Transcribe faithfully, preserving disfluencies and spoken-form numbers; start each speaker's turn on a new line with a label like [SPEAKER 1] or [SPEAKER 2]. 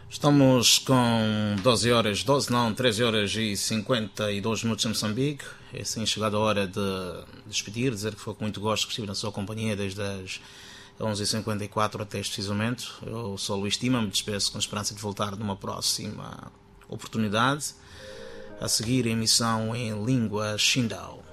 [SPEAKER 1] Estamos com doze horas, doze não, treze horas e cinquenta e dois minutos em Moçambique. É assim chegada a hora de despedir, dizer que foi com muito gosto que estive na sua companhia desde as onze e cinquenta e quatro até este preciso momento. Eu sou o Luís Tima, me despeço com a esperança de voltar numa próxima oportunidade. A seguir a emissão em língua Xindao.